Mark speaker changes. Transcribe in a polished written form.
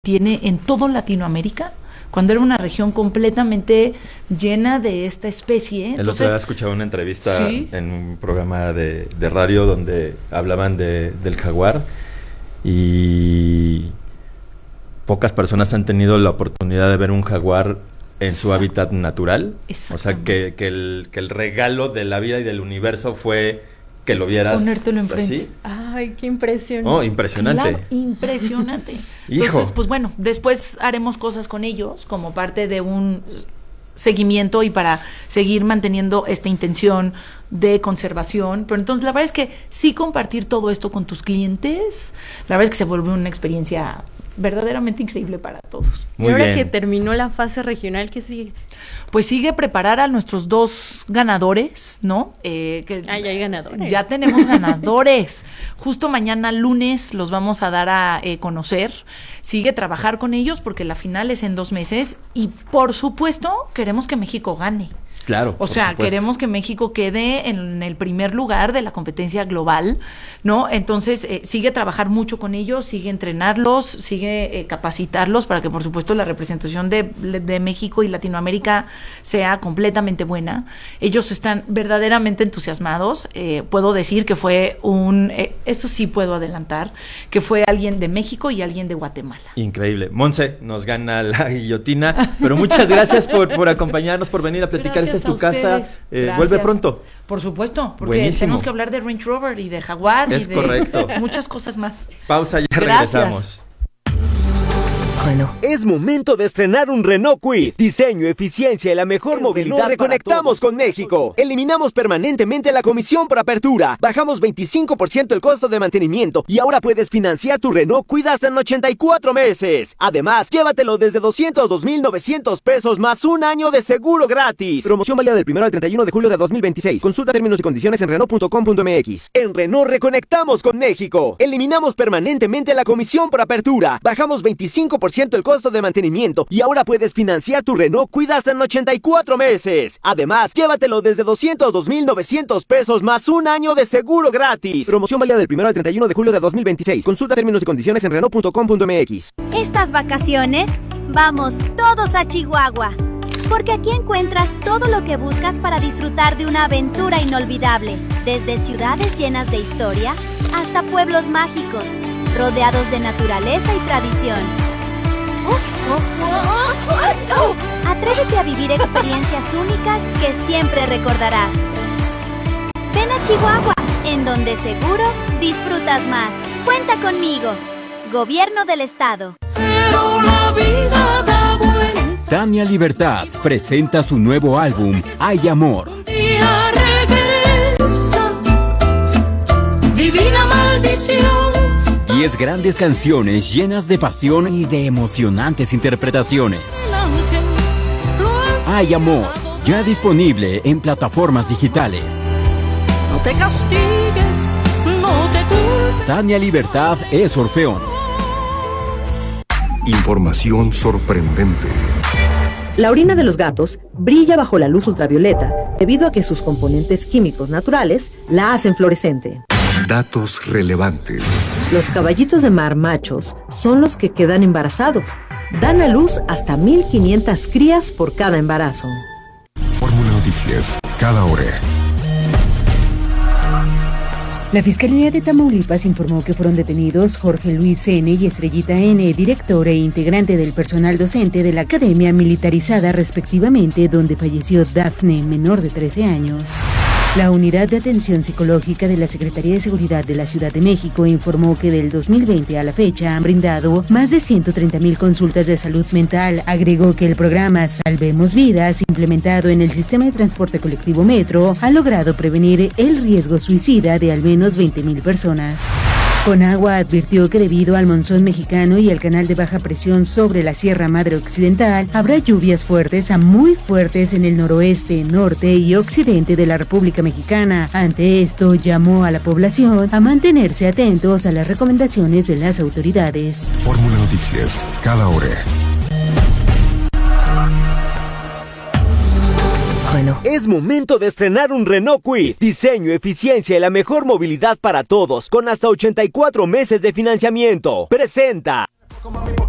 Speaker 1: tiene en todo Latinoamérica, cuando era una región completamente llena de esta especie.
Speaker 2: El otro día escuchaba una entrevista en un programa de radio donde hablaban del jaguar, y pocas personas han tenido la oportunidad de ver un jaguar en su hábitat natural. O sea, que el regalo de la vida y del universo fue que lo vieras.
Speaker 1: Ponértelo enfrente.
Speaker 2: Así.
Speaker 3: Ay, qué impresionante.
Speaker 2: Oh, impresionante.
Speaker 1: Claro, impresionante.
Speaker 2: Hijo.
Speaker 1: Entonces, pues bueno, después haremos cosas con ellos como parte de un seguimiento y para seguir manteniendo esta intención de conservación. Pero entonces la verdad es que sí, compartir todo esto con tus clientes, la verdad es que se vuelve una experiencia verdaderamente increíble para todos.
Speaker 3: Y ahora que terminó la fase regional, ¿qué sigue?
Speaker 1: Pues sigue preparar a nuestros 2 ganadores, ¿no?
Speaker 3: Ya hay ganadores.
Speaker 1: Ya tenemos ganadores. Justo mañana lunes los vamos a dar a conocer. Sigue trabajar con ellos porque la final es en 2 meses y por supuesto queremos que México gane.
Speaker 2: Claro.
Speaker 1: O sea, queremos que México quede en el primer lugar de la competencia global, ¿no? Entonces, sigue trabajar mucho con ellos, sigue entrenarlos, sigue capacitarlos para que, por supuesto, la representación de México y Latinoamérica sea completamente buena. Ellos están verdaderamente entusiasmados. Puedo decir que fue eso sí puedo adelantar, que fue alguien de México y alguien de Guatemala.
Speaker 2: Increíble. Monse, nos gana la guillotina, pero muchas gracias por acompañarnos, por venir a platicar. Esta es tu casa. Vuelve pronto.
Speaker 1: Por supuesto, porque
Speaker 2: buenísimo.
Speaker 1: Tenemos que hablar de Range Rover y de Jaguar
Speaker 2: es
Speaker 1: y de
Speaker 2: correcto.
Speaker 1: Muchas cosas más.
Speaker 2: Pausa, ya
Speaker 1: gracias.
Speaker 2: Regresamos.
Speaker 4: Renault. Es momento de estrenar un Renault Kwid. Diseño, eficiencia y la mejor movilidad. Reconectamos con México. Eliminamos permanentemente la comisión por apertura. Bajamos 25% el costo de mantenimiento y ahora puedes financiar tu Renault Kwid hasta en 84 meses. Además, llévatelo desde 202,900 pesos más un año de seguro gratis. Promoción válida del 1 al 31 de julio de 2026. Consulta términos y condiciones en Renault.com.mx. En Renault reconectamos con México. Eliminamos permanentemente la comisión por apertura. Bajamos 25% el costo de mantenimiento y ahora puedes financiar tu Renault Kwid hasta en 84 meses. Además, llévatelo desde 202,900 pesos más un año de seguro gratis. Promoción válida del 1 al 31 de julio de 2026. Consulta términos y condiciones en Renault.com.mx.
Speaker 5: Estas vacaciones, vamos todos a Chihuahua, porque aquí encuentras todo lo que buscas para disfrutar de una aventura inolvidable, desde ciudades llenas de historia hasta pueblos mágicos, rodeados de naturaleza y tradición. Atrévete a vivir experiencias únicas que siempre recordarás. Ven a Chihuahua, en donde seguro disfrutas más. Cuenta conmigo. Gobierno del Estado.
Speaker 6: Pero la vida da vuelta.
Speaker 7: Tania Libertad presenta su nuevo álbum, Hay Amor.
Speaker 6: Un día regresa, divina maldición.
Speaker 7: 10 grandes canciones llenas de pasión y de emocionantes interpretaciones. Hay Amor, ya disponible en plataformas digitales.
Speaker 6: No te castigues, no te culpes.
Speaker 7: Tania Libertad es Orfeón.
Speaker 8: Información sorprendente.
Speaker 9: La orina de los gatos brilla bajo la luz ultravioleta debido a que sus componentes químicos naturales la hacen fluorescente.
Speaker 8: Datos relevantes.
Speaker 9: Los caballitos de mar machos son los que quedan embarazados. Dan a luz hasta 1,500 crías por cada embarazo.
Speaker 8: Fórmula Noticias, cada hora.
Speaker 10: La Fiscalía de Tamaulipas informó que fueron detenidos Jorge Luis N. y Estrellita N., director e integrante del personal docente de la Academia Militarizada respectivamente, donde falleció Dafne, menor de 13 años. La Unidad de Atención Psicológica de la Secretaría de Seguridad de la Ciudad de México informó que del 2020 a la fecha han brindado más de 130,000 consultas de salud mental. Agregó que el programa Salvemos Vidas, implementado en el sistema de transporte colectivo Metro, ha logrado prevenir el riesgo suicida de al menos 20,000 personas. Conagua advirtió que debido al monzón mexicano y al canal de baja presión sobre la Sierra Madre Occidental, habrá lluvias fuertes a muy fuertes en el noroeste, norte y occidente de la República Mexicana. Ante esto, llamó a la población a mantenerse atentos a las recomendaciones de las autoridades.
Speaker 8: Fórmula Noticias, cada hora.
Speaker 4: Renault. Es momento de estrenar un Renault Kwid. Diseño, eficiencia y la mejor movilidad para todos, con hasta 84 meses de financiamiento. Presenta.